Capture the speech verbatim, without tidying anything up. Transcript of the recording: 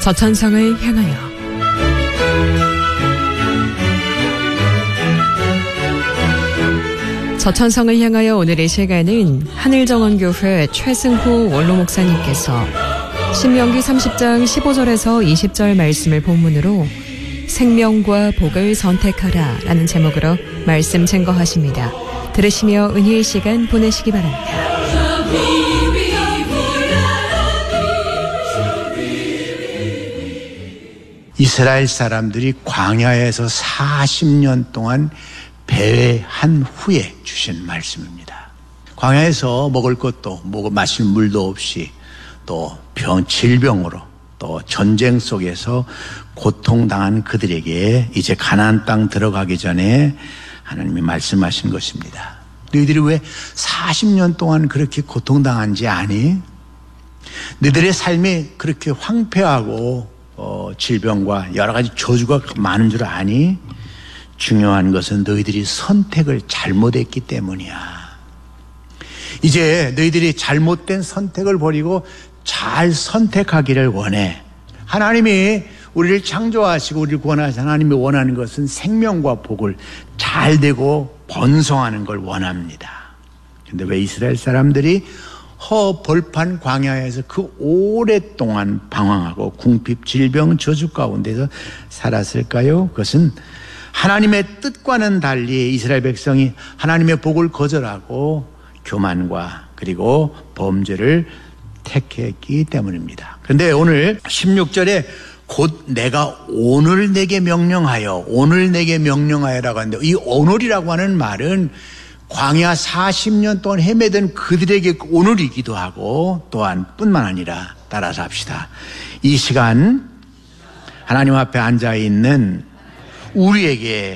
저천성을 향하여. 저천성을 향하여 오늘의 시간은 하늘정원교회 최승호 원로 목사님께서 신명기 삼십 장 십오 절에서 이십 절 말씀을 본문으로 생명과 복을 선택하라 라는 제목으로 말씀 증거하십니다. 들으시며 은혜의 시간 보내시기 바랍니다. 이스라엘 사람들이 광야에서 사십 년 동안 배회한 후에 주신 말씀입니다. 광야에서 먹을 것도 먹어 마실 물도 없이 또 병, 질병으로 또 전쟁 속에서 고통당한 그들에게 이제 가나안 땅 들어가기 전에 하나님이 말씀하신 것입니다. 너희들이 왜 사십 년 동안 그렇게 고통당한지 아니? 너희들의 삶이 그렇게 황폐하고 어, 질병과 여러 가지 저주가 많은 줄 아니? 중요한 것은 너희들이 선택을 잘못했기 때문이야. 이제 너희들이 잘못된 선택을 버리고 잘 선택하기를 원해. 하나님이 우리를 창조하시고 우리를 구원하신 하나님이 원하는 것은 생명과 복을 잘 되고 번성하는 걸 원합니다. 그런데 왜 이스라엘 사람들이 허벌판 광야에서 그 오랫동안 방황하고 궁핍, 질병, 저주 가운데서 살았을까요? 그것은 하나님의 뜻과는 달리 이스라엘 백성이 하나님의 복을 거절하고 교만과 그리고 범죄를 택했기 때문입니다. 그런데 오늘 십육 절에 곧 내가 오늘 내게 명령하여 오늘 내게 명령하여라고 하는데 이 오늘이라고 하는 말은 광야 사십 년 동안 헤매던 그들에게 오늘이기도 하고 또한 뿐만 아니라 따라서 합시다. 이 시간 하나님 앞에 앉아있는 우리에게